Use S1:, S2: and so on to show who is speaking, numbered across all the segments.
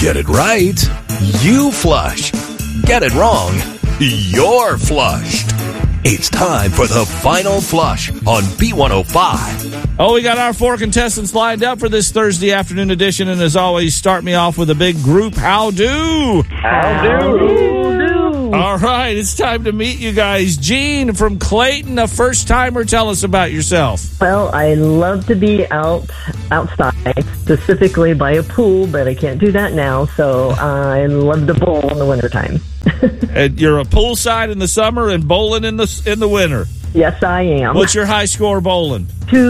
S1: Get it right, you flush. Get it wrong, you're flushed. It's time for the final flush on B105.
S2: Oh, we got our 4 contestants lined up for this Thursday afternoon edition. And as always, start me off with a big group how-do. All right, it's time to meet you guys. Gene from Clayton, a first-timer. Tell us about yourself.
S3: Well, I love to be outside, specifically by a pool, but I can't do that now, so I love to bowl in the wintertime.
S2: And you're a poolside in the summer and bowling in the winter.
S3: Yes, I am.
S2: What's your high score bowling?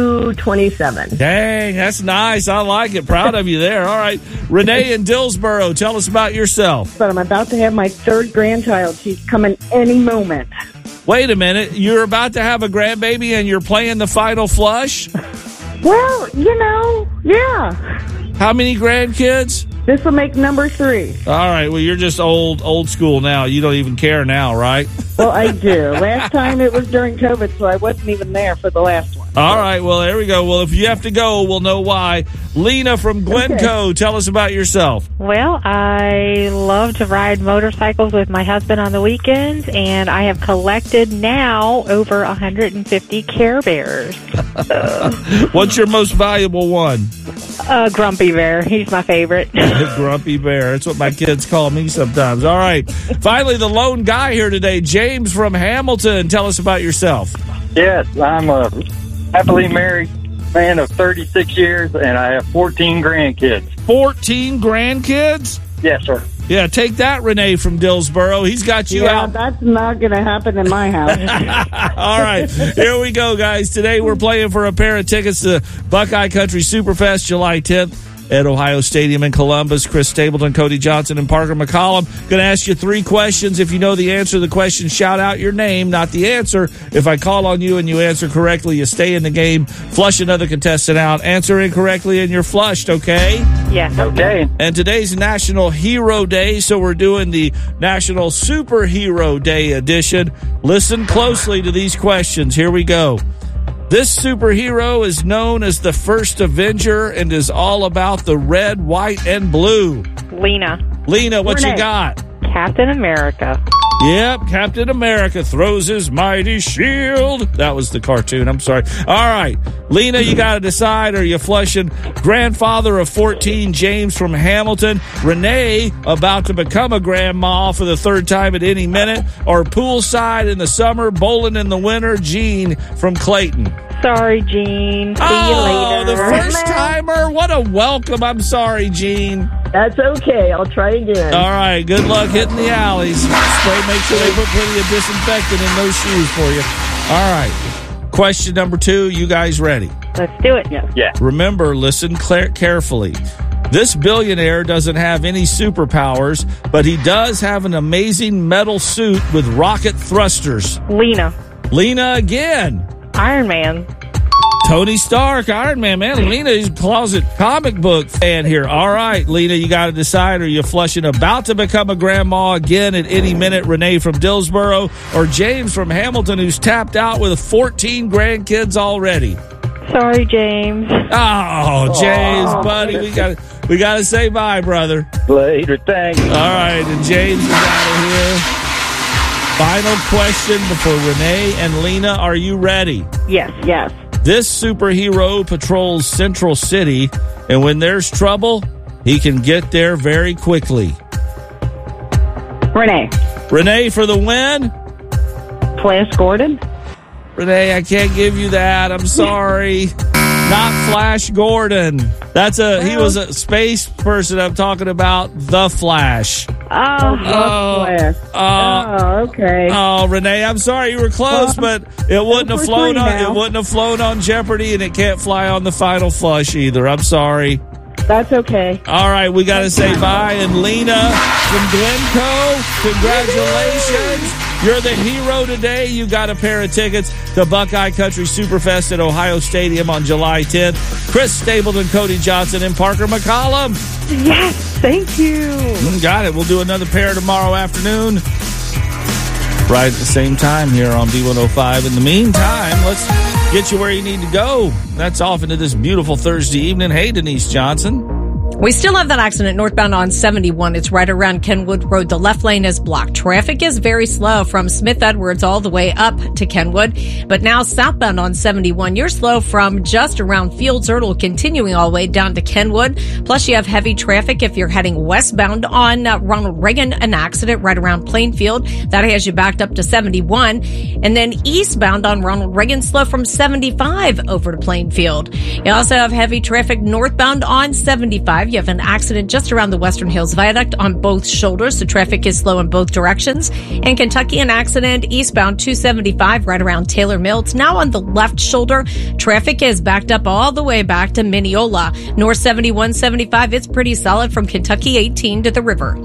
S3: 227.
S2: Dang, that's nice. I like it. Proud of you there. All right. Renee in Dillsboro, tell us about yourself.
S4: But I'm about to have my 3rd grandchild. She's coming any moment.
S2: Wait a minute. You're about to have a grandbaby and you're playing the final flush?
S4: Well, yeah.
S2: How many grandkids?
S4: This will make number 3.
S2: All right. Well, you're just old school now. You don't even care now, right?
S4: Well, I do. Last time it was during COVID, so I wasn't even there for the last one.
S2: All right. Well, there we go. Well, if you have to go, we'll know why. Lena from Glencoe, Tell us about yourself.
S5: Well, I love to ride motorcycles with my husband on the weekends, and I have collected now over 150 Care Bears.
S2: What's your most valuable one?
S5: Grumpy Bear. He's my favorite.
S2: Grumpy Bear. That's what my kids call me sometimes. All right. Finally, the lone guy here today, James from Hamilton. Tell us about yourself.
S6: Yes, I'm a happily married man of 36 years, and I have 14 grandkids.
S2: 14 grandkids?
S6: Yes, sir.
S2: Yeah, take that, Renee from Dillsboro. He's got you out.
S4: That's not going to happen in my house.
S2: All right, here we go, guys. Today we're playing for a pair of tickets to Buckeye Country Superfest, July 10th. At Ohio Stadium in Columbus. Chris Stapleton, Cody Johnson, and Parker McCollum. Going to ask you 3 questions. If you know the answer to the question, shout out your name, not the answer. If I call on you and you answer correctly, you stay in the game. Flush another contestant out. Answer incorrectly and you're flushed, okay?
S5: Yes.
S6: Okay.
S2: And today's National Hero Day, so we're doing the National Superhero Day edition. Listen closely to these questions. Here we go. This superhero is known as the First Avenger and is all about the red, white, and blue.
S5: Lena,
S2: what you got?
S5: Captain America.
S2: Yep, Captain America throws his mighty shield. That was the cartoon. I'm sorry. All right. Lena, you got to decide. Are you flushing grandfather of 14, James from Hamilton? Renee, about to become a grandma for the 3rd time at any minute? Or poolside in the summer, bowling in the winter, Gene from Clayton?
S5: Sorry, Gene. See you later.
S2: The first timer. What a welcome. I'm sorry, Gene.
S3: That's okay. I'll try again.
S2: All right. Good luck hitting the alleys. Make sure they put plenty of disinfectant in those shoes for you. All right. Question number 2. You guys ready?
S5: Let's do it.
S6: Yeah.
S2: Remember, listen carefully. This billionaire doesn't have any superpowers, but he does have an amazing metal suit with rocket thrusters.
S5: Lena
S2: again.
S5: Iron Man.
S2: Tony Stark, Iron Man, man. Lena is a closet comic book fan here. All right, Lena, you got to decide. Are you flushing about to become a grandma again at any minute? Renee from Dillsboro or James from Hamilton, who's tapped out with 14 grandkids already?
S5: Sorry, James.
S2: Oh, James, buddy, we got to say bye, brother.
S6: Later, thanks.
S2: All right, and James is out of here. Final question before Renee and Lena. Are you ready?
S5: Yes.
S2: This superhero patrols Central City, and when there's trouble, he can get there very quickly.
S4: Renee
S2: for the win?
S4: Flash Gordon.
S2: Renee, I can't give you that. I'm sorry. Not Flash Gordon. He was a space person. I'm talking about the Flash.
S4: Flash. Okay.
S2: Oh, Renee, I'm sorry you were close, but it wouldn't have flown on. It wouldn't have flown on Jeopardy, and it can't fly on the final flush either. I'm sorry.
S4: That's okay.
S2: All right, we got to say bye. And Lena from Glencoe, congratulations. You're the hero today. You got a pair of tickets to Buckeye Country Superfest at Ohio Stadium on July 10th. Chris Stapleton, Cody Johnson, and Parker McCollum.
S5: Yes, thank you.
S2: Got it. We'll do another pair tomorrow afternoon. Right at the same time here on B105. In the meantime, let's get you where you need to go. That's off into this beautiful Thursday evening. Hey, Denise Johnson.
S7: We still have that accident northbound on 71. It's right around Kenwood Road. The left lane is blocked. Traffic is very slow from Smith Edwards all the way up to Kenwood. But now southbound on 71, you're slow from just around Fields Erdel, continuing all the way down to Kenwood. Plus, you have heavy traffic if you're heading westbound on Ronald Reagan, an accident right around Plainfield. That has you backed up to 71. And then eastbound on Ronald Reagan, slow from 75 over to Plainfield. You also have heavy traffic northbound on 75. You have an accident just around the Western Hills Viaduct on both shoulders. So traffic is slow in both directions. In Kentucky, an accident eastbound 275 right around Taylor Mill. It's now on the left shoulder. Traffic is backed up all the way back to Mineola. North 71, 75, it's pretty solid from Kentucky 18 to the river.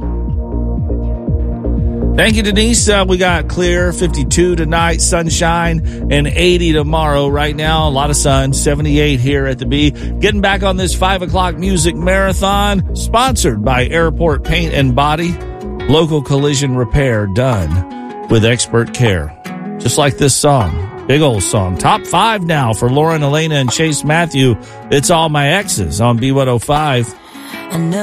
S2: Thank you, Denise. We got clear, 52 tonight, sunshine, and 80 tomorrow. Right now, a lot of sun, 78 here at the B. Getting back on this 5 o'clock music marathon, sponsored by Airport Paint and Body. Local collision repair done with expert care. Just like this song, big old song. Top 5 now for Lauren, Elena, and Chase Matthew. It's All My Exes on B105.